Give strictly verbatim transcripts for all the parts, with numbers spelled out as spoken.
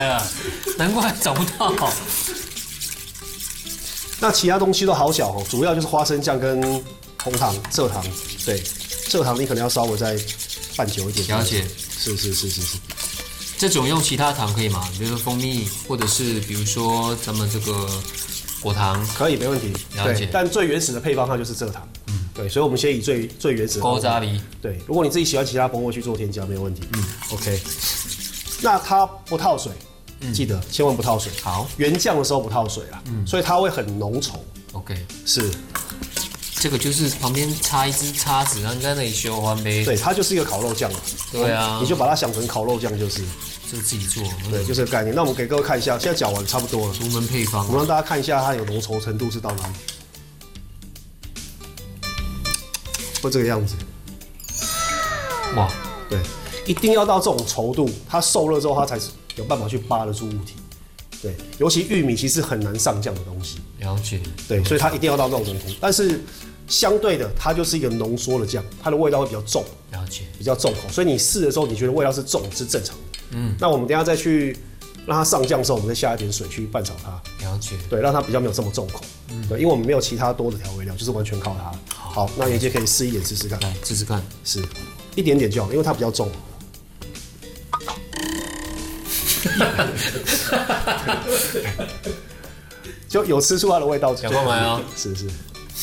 啊，难怪找不到。 那其他东西都好小哦，主要就是花生酱跟红糖、蔗糖。对，蔗糖你可能要稍微再拌久一点。 了解。 是是是是是。 这种用其他糖可以吗？比如说蜂蜜，或者是比如说咱们这个果糖， 可以没问题。 了解。 但最原始的配方它就是蔗糖。嗯，对，所以我们先以最最原始的。 勾扎梨。 对，如果你自己喜欢其他风味去做添加，没有问题。嗯 ，OK。那它不套水。嗯、记得千万不套水。 好， 原酱的时候不套水啦，嗯，所以它会很浓稠。 OK， 是， 这个就是旁边插一支叉子，然后你在那里修欢呗。 对，它就是一个烤肉酱。 对啊， 你就把它想成烤肉酱就是。 这个自己做。 对，就这个概念。那我们给各位看一下，现在搅完差不多了。 独门配方， 我们让大家看一下它有浓稠程度是到哪里。会这个样子。 哇， 对，一定要到这种稠度，它受热之后它才有办法去扒得住物体。对，尤其玉米其实很难上酱的东西。 了解。 对，所以它一定要到那种程度。但是相对的，它就是一个浓缩的酱，它的味道会比较重。 了解。比较重口，所以你试的时候，你觉得味道是重是正常的。嗯。那我们等一下再去让它上酱的时候，我们再下一点水去拌炒它。 了解。 对，让它比较没有这么重口。嗯。对，因为我们没有其他多的调味料，就是完全靠它。好，好那妍姐可以试一点试试看。 来，试试看。 是，一点点就好，因为它比较重。就有吃出它的味道， 想购买哦。 是是。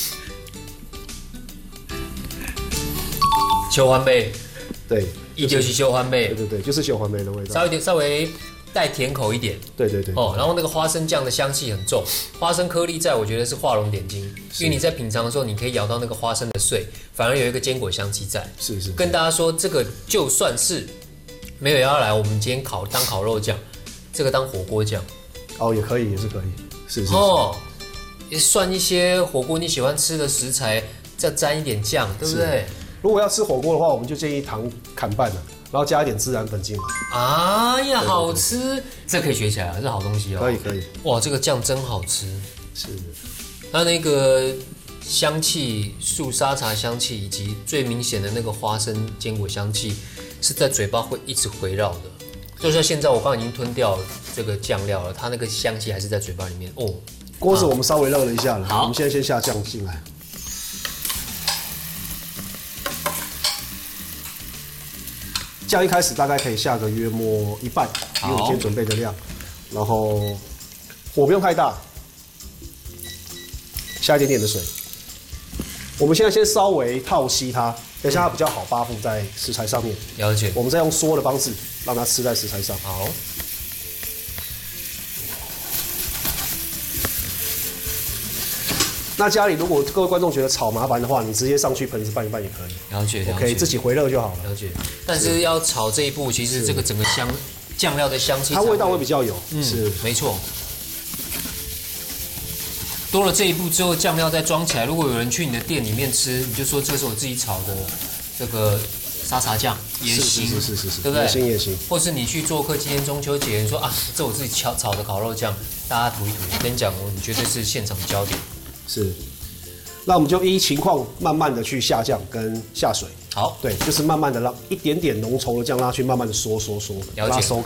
秋欢贝， 对， 依旧是秋欢贝， 对对对，就是秋欢贝的味道， 稍微点稍微带甜口一点。 对对对。 哦，然后那个花生酱的香气很重，花生颗粒在我觉得是画龙点睛，因为你在品尝的时候，你可以咬到那个花生的碎，反而有一个坚果香气在。 是是。 跟大家说，这个就算是没有要来，我们今天烤当烤肉酱，这个当火锅酱， 哦也可以，也是可以，是是。 哦，也涮一些火锅你喜欢吃的食材，再沾一点酱，对不对？ 如果要吃火锅的话，我们就建议糖砍半了，然后加一点孜然粉进来。 哎呀，好吃，这可以学起来，这好东西哦。 可以可以。 哇，这个酱真好吃。 是。 它那个香气，素沙茶香气，以及最明显的那个花生坚果香气，是在嘴巴会一直回绕的。就像现在我刚刚已经吞掉这个酱料了，它那个香气还是在嘴巴里面哦。 锅子我们稍微热了一下了， 好， 我们现在先下酱进来。酱一开始大概可以下个约摸一半，因为我们今天准备的量，然后火不用太大，下一点点的水。我们现在先稍微套稀它，等一下它比较好扒附在食材上面。 了解。 我们再用缩的方式让它吃在食材上。 好。 那家里如果各位观众觉得炒麻烦的话，你直接上去盆子拌一拌也可以。 了解，了解。 OK， 自己回热就好了。 了解。但是要炒这一步，其实这个整个香酱料的香气， 它味道会比较有。 嗯， 是， 没错。多了这一步之后，酱料再装起来。如果有人去你的店里面吃，你就说这是我自己炒的这个沙茶酱也行， 是是是是， 对不对？ 也行也行。 或是你去做客今天中秋节，你说啊，这我自己炒炒的烤肉酱，大家涂一涂。我跟你讲哦，你绝对是现场焦点。 是，那我们就依情况慢慢的去下酱跟下水。 好， 对，就是慢慢的让一点点浓稠的酱让它去慢慢的缩缩缩，让它收